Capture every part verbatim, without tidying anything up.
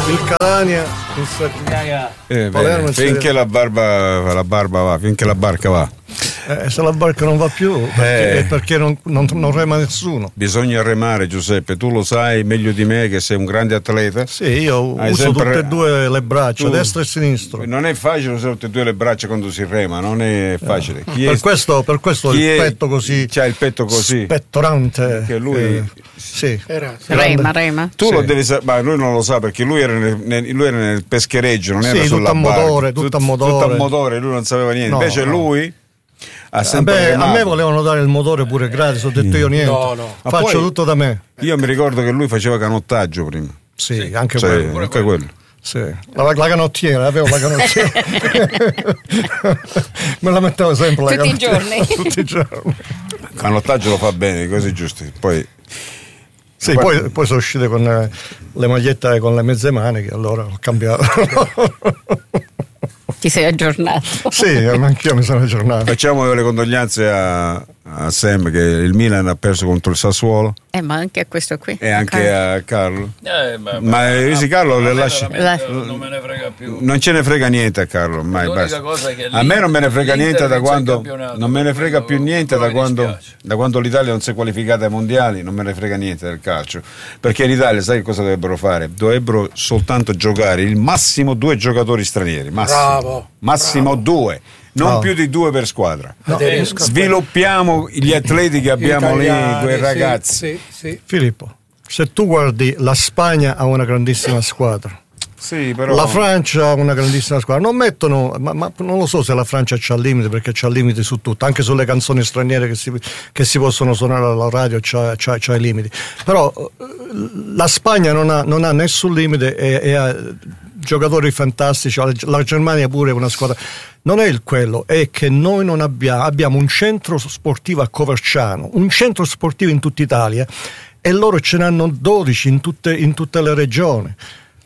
il Catania eh, bene, finché la barba la barba va, finché la barca va. Eh, se la barca non va più perché, Eh. perché non, non, non rema nessuno. Bisogna remare, Giuseppe, tu lo sai meglio di me che sei un grande atleta. Sì, io Hai uso sempre- tutte e due le braccia, Tu- destra e sinistra. Non è facile usare tutte e due le braccia quando si rema, non è facile. Chi Per è- questo, per questo chi il è- petto così c'ha il petto così. spettorante. Che lui- eh, sì. Rema, rema. Tu Sì. lo devi sapere, ma lui non lo sa perché lui era nel, nel- lui era nel peschereggio, non Sì, era tutto sulla a motore, barca. tutto a Tut- motore. tutto a motore, lui non sapeva niente. No, Invece no. lui ha sempre Vabbè, a remato. me volevano dare il motore pure gratis, ho detto io niente. No, no. Ma Faccio poi- tutto da me. Io mi ricordo che lui faceva canottaggio prima. Sì, anche Cioè, quello. anche quello. Sì. La, la canottiera, avevo la canottiera. Me la mettevo sempre la Tutti i canottiera. giorni. Tutti i giorni. Canottaggio lo fa bene, cose giuste. Poi Sì, Guarda- poi, poi sono uscite con eh, le magliette con le mezze maniche, allora ho cambiato. Ti sei aggiornato. Sì, anch'io mi sono aggiornato. facciamo le condoglianze a, a Sam che il Milan ha perso contro il Sassuolo Eh, ma anche a questo qui. e anche a Carlo. Eh, ma, Ma eh, sì, Carlo le a me lascia- veramente non me ne frega più. Non ce ne frega niente a Carlo, mai L'unica basta. cosa è che A me non me ne frega l'Inter niente da vince il quando campionato, non me ne per frega quello- più niente quello da mi quando, dispiace. da quando l'Italia non si è qualificata ai mondiali, non me ne frega niente del calcio. Perché in Italia sai cosa dovrebbero fare? Dovrebbero soltanto giocare il massimo due giocatori stranieri, massimo. Bravo, Massimo due, non No. più di due per squadra. Tedesco. Sviluppiamo gli atleti che abbiamo lì, Italiani, quei sì, ragazzi. Sì, sì. Filippo, se tu guardi la Spagna ha una grandissima squadra. Sì, però La Francia ha una grandissima squadra, non mettono, ma, ma non lo so se la Francia c'ha limiti perché c'ha limiti su tutto, anche sulle canzoni straniere che si, che si possono suonare alla radio c'ha, c'ha, c'ha i limiti. Però eh, la Spagna non ha, non ha nessun limite e, e ha giocatori fantastici, la Germania pure è una squadra. Non è il quello, è che noi non abbiamo, abbiamo un centro sportivo a Coverciano, un centro sportivo in tutta Italia e loro ce ne hanno dodici in tutte, in tutte le regioni.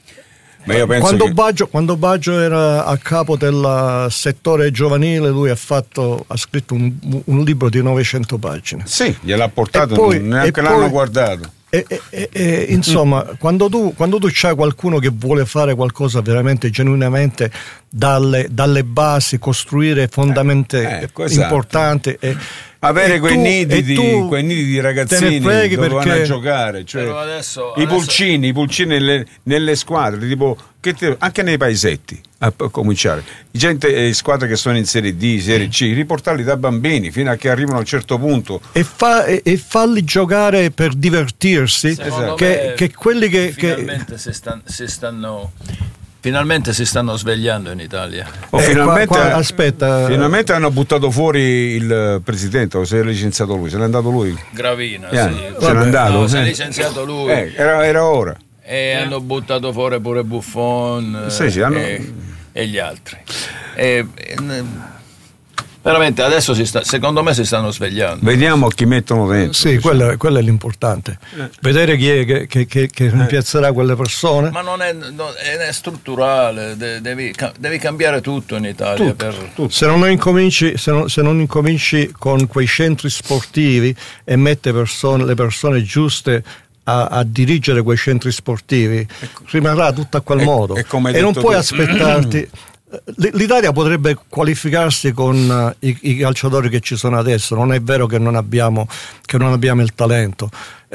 Ma io penso Quando, che... Baggio, quando Baggio era a capo del settore giovanile, lui ha, fatto, ha scritto un, un libro di novecento pagine. Sì, gliel'ha portato, E poi- neanche e l'hanno poi- guardato. E, e- e- e, insomma, quando tu, quando tu c'hai qualcuno che vuole fare qualcosa veramente genuinamente dalle, dalle basi, costruire fondamenti Eh, ecco, esatto. importanti. E, Avere e quei, tu- nidi e di, tu quei nidi di te ragazzini ne freghi dove vanno a perché- giocare, cioè Però adesso- i adesso- pulcini, i pulcini nelle, nelle squadre, tipo che te- anche nei paesetti a, a cominciare, gente, eh, squadre che sono in Serie D, Serie C, riportarli da bambini fino a che arrivano a un certo punto. e, fa- e- e farli giocare per divertirsi, Secondo che, me, che quelli che, che finalmente si, stan- si stanno finalmente si stanno svegliando in Italia. Oh, Eh, finalmente, qua- qua- aspetta. finalmente hanno buttato fuori il presidente, o si è licenziato lui, se n'è andato lui. Gravina, Eh, sì. se n'è andato. No, si è eh. licenziato lui. Eh, era, era ora. E hanno buttato fuori pure Buffon eh, Sì, sì, hanno- e, e gli altri. E, e, n- veramente adesso si sta, secondo me si stanno svegliando. Vediamo chi mettono dentro. Sì, quello, è- quello è l'importante. Vedere chi è che, che, che, che rimpiazzerà quelle persone. Ma non è, non- è strutturale, de- devi, ca- devi cambiare tutto in Italia. per, Se non incominci, se non, se non incominci con quei centri sportivi e mette persone, le persone giuste a, a dirigere quei centri sportivi, rimarrà tutto a quel E- modo. e come hai E non detto puoi tu- aspettarti. L- L'Italia potrebbe qualificarsi con eh, i, i calciatori che ci sono adesso, non è vero che non abbiamo, che non abbiamo il talento.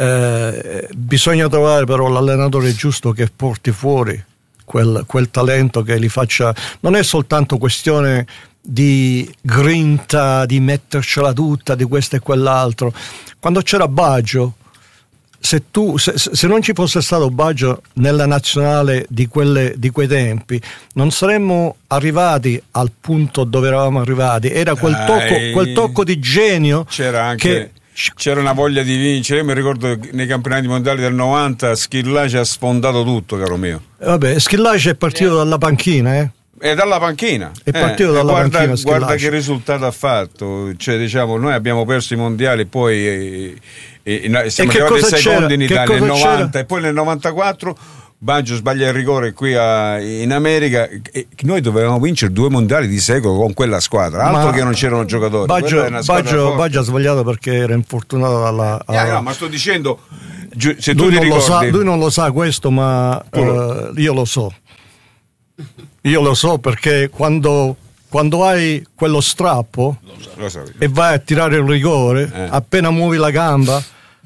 Eh, bisogna trovare però l'allenatore giusto che porti fuori quel, quel talento, che li faccia. Non è soltanto questione di grinta, di mettercela tutta, di questo e quell'altro. Quando c'era Baggio, se, tu, se, se non ci fosse stato Baggio nella nazionale di, quelle, di quei tempi, non saremmo arrivati al punto dove eravamo arrivati. Era quel Dai. tocco, quel tocco di genio. C'era anche che c'era una voglia di vincere. Io mi ricordo che nei campionati mondiali del novanta Schillaci ha sfondato tutto, caro mio. Vabbè, Schillaci è partito dalla panchina, eh? E dalla panchina. È partito dalla guarda, panchina, guarda Schillaci. che risultato ha fatto. Cioè, diciamo, noi abbiamo perso i mondiali, poi eh, eh, eh, siamo che arrivati cosa secondi c'era? in Che Italia nel cosa c'era? novanta e poi nel novantaquattro Baggio sbaglia il rigore qui a, in America. E noi dovevamo vincere due mondiali di secolo con quella squadra, altro Ma che non c'erano giocatori. Quella Baggio, è una squadra Baggio, forte. Baggio ha sbagliato perché era infortunato alla, Eh, alla- no, ma sto dicendo Giu- se tu lui, ti non lo sa, ricordi, lui non lo sa questo, ma Tu lo- eh, io lo so. Io lo so perché quando, quando hai quello strappo lo so. e vai a tirare il rigore, Eh. appena muovi la gamba,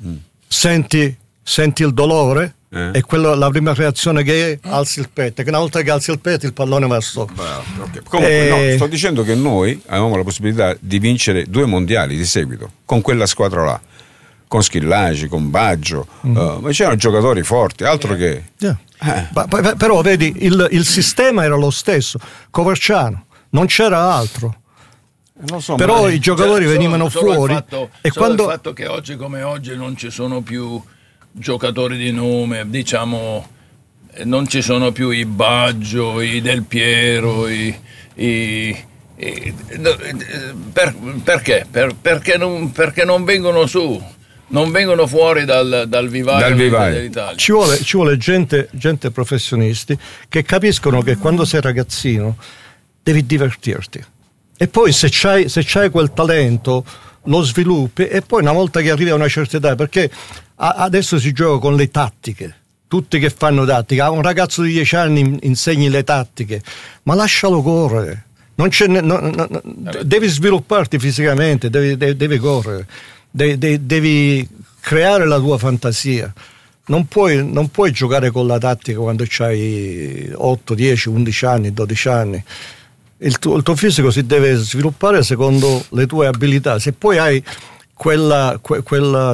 senti, senti il dolore. Eh. E quello, la prima reazione che è alzi il petto, che una volta che alzi il petto il pallone va sopra. Bravo, ok. Comunque, Eh. no, sto dicendo che noi avevamo la possibilità di vincere due mondiali di seguito con quella squadra là, con Schillaci, con Baggio, eh, ma c'erano giocatori forti, altro che Yeah. Eh. Ma- poi- però vedi, il, il sistema era lo stesso, Coverciano, non c'era altro. non so, Però ma- i giocatori Cioè, solo- venivano solo il fuori fatto- e solo quando il fatto che oggi come oggi non ci sono più giocatori di nome, diciamo, eh, non ci sono più i Baggio, i Del Piero, i, i- i- no, eh, per- perché? Per- perché, non, perché non vengono su, non vengono fuori dal, dal vivaio, Dal vivaio. dell'Italia. ci vuole, ci vuole gente, gente professionisti che capiscono che quando sei ragazzino devi divertirti e poi se c'hai, se c'hai quel talento lo sviluppi e poi una volta che arrivi a una certa età, perché a- adesso si gioca con le tattiche, tutti che fanno tattica, a un ragazzo di dieci anni in- insegni le tattiche, ma lascialo correre. Non c'è ne- no- no- no- devi svilupparti fisicamente, devi, devi- devi correre, devi, devi- devi creare la tua fantasia. Non puoi, non puoi giocare con la tattica quando hai otto, dieci, undici anni, dodici anni. Il tuo, il tuo fisico si deve sviluppare secondo le tue abilità. Se poi hai quella, que- quella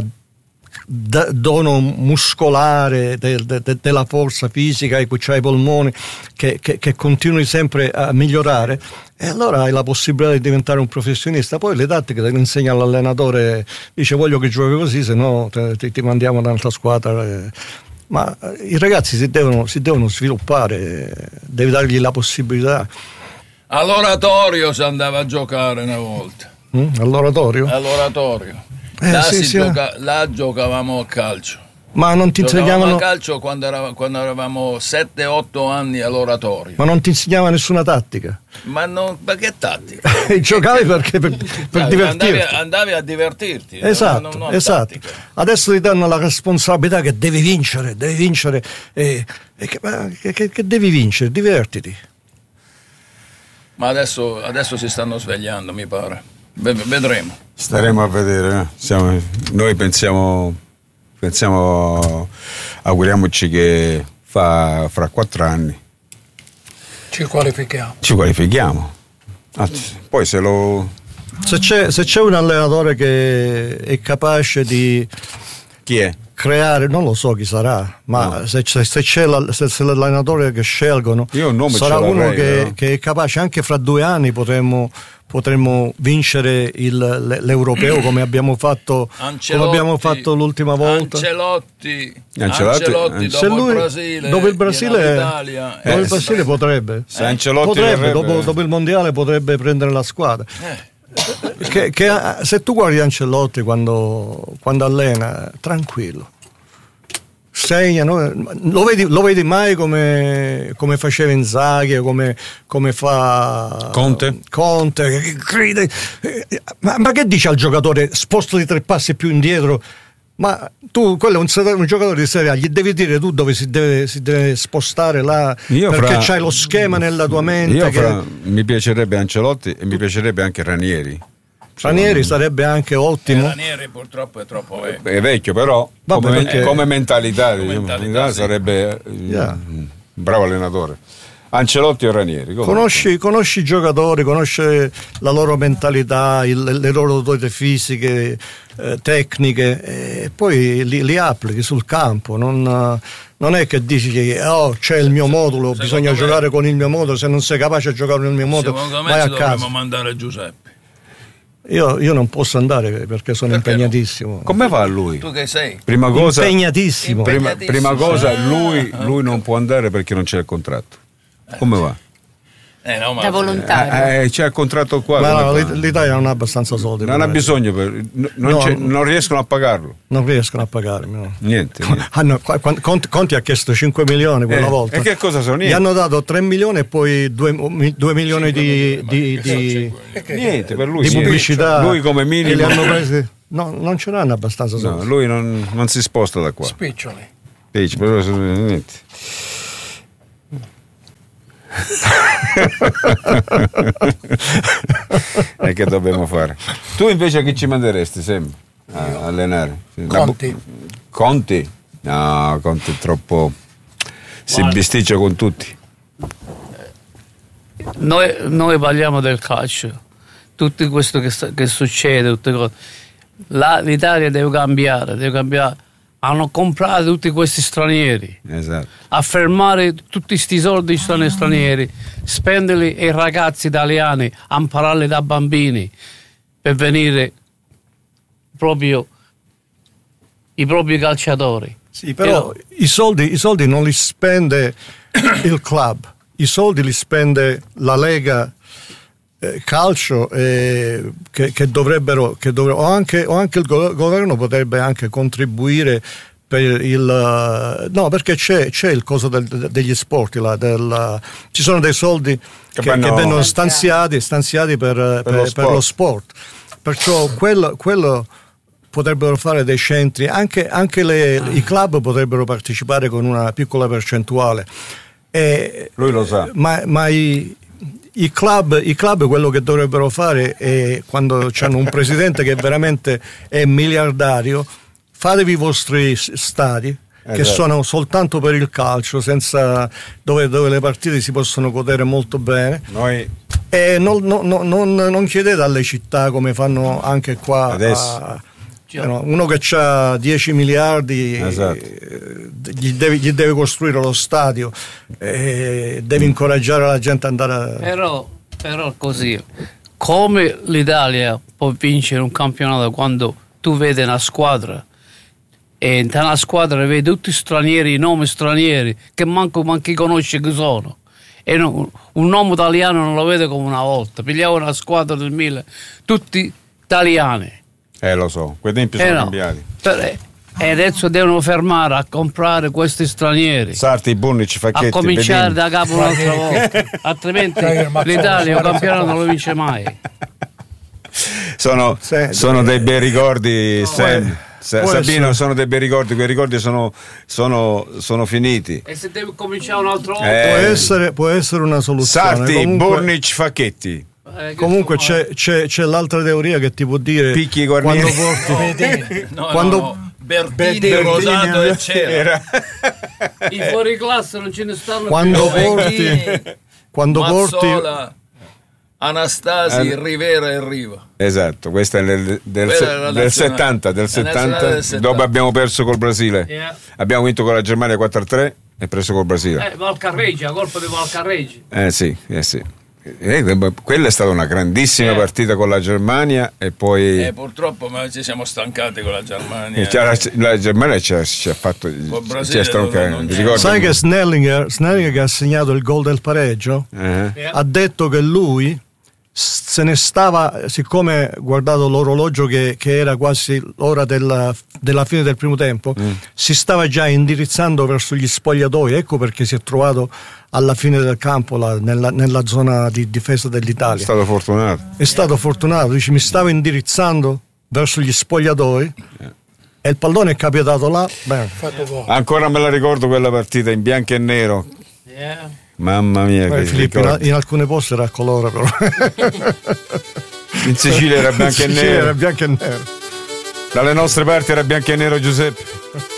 da- dono muscolare de- de- de- della forza fisica e c'hai i polmoni che, che- che continui sempre a migliorare, e allora hai la possibilità di diventare un professionista. Poi le tattiche te le insegna l'allenatore, dice voglio che giochi così, se no te- ti, ti mandiamo da un'altra squadra. eh. Ma eh, i ragazzi si devono, si devono sviluppare, eh, devi dargli la possibilità. All'oratorio si andava a giocare una volta, Mm? All'oratorio? all'oratorio. Eh, là, sì, si sì, gioca- là giocavamo a calcio. Ma non ti Giocavamo insegnavano, a calcio quando, era- quando eravamo sette otto anni all'oratorio. ma non ti insegnava nessuna tattica. Ma, non, ma che tattica? Giocavi perché per, per Dai, divertirti. Andavi, andavi a divertirti. Esatto, non- non esatto. tattica. Adesso ti danno la responsabilità che devi vincere, devi vincere. E, e che, ma che- che- che devi vincere? Divertiti. Ma adesso, adesso si stanno svegliando, mi pare. Ve- Vedremo. staremo a vedere. eh. Siamo- noi pensiamo, pensiamo, auguriamoci che fa, fra quattro anni Ci qualifichiamo. ci qualifichiamo. Anzi, poi se lo. Se c'è, se c'è un allenatore che è capace di Chi è? creare, non lo so chi sarà, ma No. se, c'è, se c'è la- se- se l'allenatore che scelgono Io un nome sarà ce l'avrei, uno che, però. che è capace, anche fra due anni potremmo, potremmo vincere il, l- l'europeo come abbiamo fatto, come Ancelotti, abbiamo fatto l'ultima volta. Ancelotti, Ancelotti- Ancelotti Se dopo lui- il Brasile, dopo il viene Brasile, all'Italia, dopo il eh, Brasile potrebbe, Se Ancelotti potrebbe verrebbe- dopo, dopo il mondiale potrebbe prendere la squadra. eh, Che, che ha- se tu guardi Ancelotti quando, quando allena, tranquillo, segna, no? lo, vedi, lo vedi mai come, come faceva Inzaghi, come, come fa Conte? Conte che, che grida, eh, ma, ma che dice al giocatore spostati tre passi più indietro? Ma tu, quello è un, sed- un giocatore di Serie A, gli devi dire tu dove si deve, si deve spostare là, Io perché fra- c'hai lo schema nella tua mente. Io che- fra- mi piacerebbe Ancelotti e mi piacerebbe anche Ranieri. Ranieri sarebbe anche eh, ottimo. Ranieri purtroppo è troppo vecchio. È vecchio, però Vabbè, come, perché- come mentalità, Come diciamo, mentalità, sì. sarebbe eh, Yeah. un bravo allenatore. Ancelotti e Ranieri. comunque. Conosci, conosci i giocatori, conosci la loro mentalità, il- le loro doti fisiche, eh, tecniche, e poi li, li applichi sul campo. Non, eh, non è che dici che oh, c'è il mio modulo, Secondo bisogna me- giocare con il mio modulo, se non sei capace di giocare nel mio modulo Secondo me vai ci a dovremmo casa. mandare Giuseppe. Io, io non posso andare perché sono Perché impegnatissimo. Come fa lui? Tu che sei? Prima cosa, Impegnatissimo. prima, Impegnatissimo. prima cosa Ah, lui, lui non può andare perché non c'è il contratto. Come va? Eh, no, ma Da volontario. Eh, eh, c'è il contratto qua. Ma come no, fa? l'It- l'Italia non ha abbastanza soldi. non per ha questo. bisogno, per, n- non, No, c'è- no. non riescono a pagarlo. Non riescono a pagarmi. No. Niente. niente. Ah, no, qua- qua- Conti, Conti ha chiesto cinque milioni quella Eh, volta. e che cosa sono? Gli Niente. hanno dato tre milioni e poi due milioni di, di, di, Niente per lui. di niente. pubblicità. Lui come E li minimo. hanno presi, No, non ce n'hanno abbastanza soldi. No, lui non, non si sposta da qua. Spiccioli. Dice, però niente. E che dobbiamo fare? Tu invece chi ci manderesti sempre a allenare? Conti. Conti? No, Conti è troppo, si bisticcia con tutti. Noi, noi parliamo del calcio, tutto questo che, sta, che succede, tutte cose. La, L'Italia deve cambiare, deve cambiare. Hanno comprato tutti questi stranieri. Esatto. A fermare tutti questi soldi sono stranieri, spenderli ai ragazzi italiani, a impararli da bambini per venire proprio i propri calciatori. Sì, però Io, i soldi, i soldi non li spende il club, i soldi li spende la Lega eh, Calcio eh, che, che dovrebbero, che dovrebbero o, anche, o anche il go- governo potrebbe anche contribuire per il no, perché c'è, c'è il coso del, degli sport là, del, ci sono dei soldi che, che, vanno- che vengono stanziati, stanziati per, per, lo per sport. lo sport, perciò quello, quello potrebbero fare dei centri, anche, anche le, i club potrebbero partecipare con una piccola percentuale. E, Lui lo sa. Ma, ma i, i, club, i club quello che dovrebbero fare è, quando hanno un presidente che veramente è miliardario, fatevi i vostri stadi, che Esatto. sono soltanto per il calcio, senza, dove, dove le partite si possono godere molto bene. Noi E non, non, non, non, non chiedete alle città come fanno anche qua. Adesso. A, you know, uno che ha dieci miliardi Esatto. eh, gli, deve, gli deve costruire lo stadio, eh, deve incoraggiare la gente ad andare a... però, però così, come l'Italia può vincere un campionato quando tu vedi una squadra e in una squadra vedi tutti stranieri, nomi stranieri che manco manchi conosce chi sono, e no, un nome italiano non lo vede come una volta. Pigliavo una squadra del mille, tutti italiani. Eh lo so, quei tempi sono Eh no, cambiati. per- e adesso devono fermare a comprare questi stranieri, Sarti, Burnici, Facchetti, a cominciare Bedini. da capo un'altra volta, altrimenti Dai, Mazzone, l'Italia un guarda, campionato non lo vince mai. Sono, Sì, sono sì. dei bei ricordi, Sam. Sa- può Sabino, essere. sono dei bei ricordi, quei ricordi sono, sono, sono finiti. E se deve cominciare un altro volta, Eh, Può essere, può essere una soluzione. Sarti, Comunque- Burnic, Facchetti. eh, che Comunque insomma, c'è, c'è, c'è l'altra teoria che ti può dire Picchi quando Guarnieri. porti, Bedini. No, Quando- no, no. Bertini, Bertini, Rosato e Cera. Era- i fuori classe non ce ne stanno quando più. porti, quando porti Mazzola, Anastasi, Eh. Rivera e Riva. Esatto, questa è del, del, Quella se- era la del nazionale. settanta, del La nazionale settanta, del settanta. dopo abbiamo perso col Brasile. Yeah. Abbiamo vinto con la Germania quattro a tre e preso col Brasile. Eh, Valcarreggi, a colpo di Valcarreggi. Eh sì, eh sì. Eh, quella è stata una grandissima Eh. partita con la Germania e poi Eh, purtroppo ma ci siamo stancati con la Germania. eh, la, la Germania ci ha, ci ha fatto Col ci Brasile ha stroncato, non- non ti c'è. ricordi? sai che Snellinger, Snellinger che ha segnato il gol del pareggio Eh? Yeah. ha detto che lui se ne stava, siccome guardato l'orologio che, che era quasi l'ora della, della fine del primo tempo, Mm. si stava già indirizzando verso gli spogliatoi, ecco perché si è trovato alla fine del campo là, nella, nella zona di difesa È dell'Italia. stato fortunato. È stato fortunato, dice mi stavo indirizzando verso gli spogliatoi e il pallone è capitato là. Bene. Fatto gol. Ancora me la ricordo quella partita in bianco e nero. Yeah. Mamma mia, Poi che Filippo in, ricordi. in alcune posti era a colore però. In Sicilia era bianco e Sì, nero. era bianco e nero. Dalle nostre parti era bianco e nero, Giuseppe.